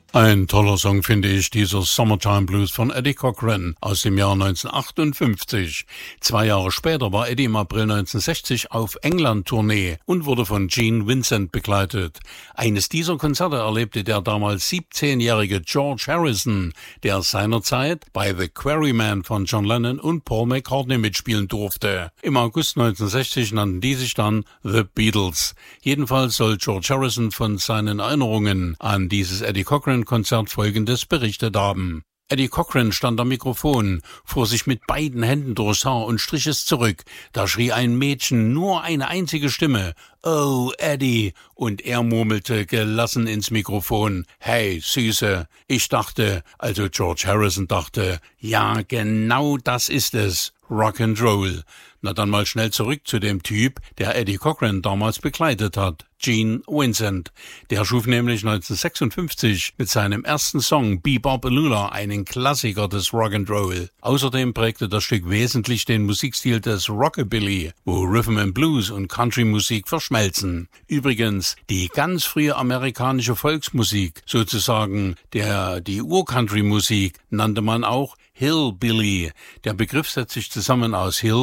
Ein toller Song finde ich, dieser Summertime Blues von Eddie Cochran aus dem Jahr 1958. 2 Jahre später war Eddie im April 1960 auf England-Tournee und wurde von Gene Vincent begleitet. Eines dieser Konzerte erlebte der damals 17-jährige George Harrison, der seinerzeit bei The Quarrymen von John Lennon und Paul McCartney mitspielen durfte. Im August 1960 nannten die sich dann The Beatles. Jedenfalls soll George Harrison von seinen Erinnerungen an dieses Eddie Cochran-Konzert Folgendes berichtet haben. Eddie Cochran stand am Mikrofon, fuhr sich mit beiden Händen durchs Haar und strich es zurück. Da schrie ein Mädchen, nur eine einzige Stimme: "Oh, Eddie!" Und er murmelte gelassen ins Mikrofon: "Hey, Süße." Ich dachte, also George Harrison dachte, ja, genau das ist es. Rock'n'Roll. Na dann mal schnell zurück zu dem Typ, der Eddie Cochran damals begleitet hat. Gene Vincent. Der schuf nämlich 1956 mit seinem ersten Song Be-Bop Lula einen Klassiker des Rock'n'Roll. Außerdem prägte das Stück wesentlich den Musikstil des Rockabilly, wo Rhythm and Blues und Country-Musik verschmelzen. Übrigens, die ganz frühe amerikanische Volksmusik, sozusagen die Ur-Country-Musik, nannte man auch Hillbilly. Der Begriff setzt sich zusammen aus Hill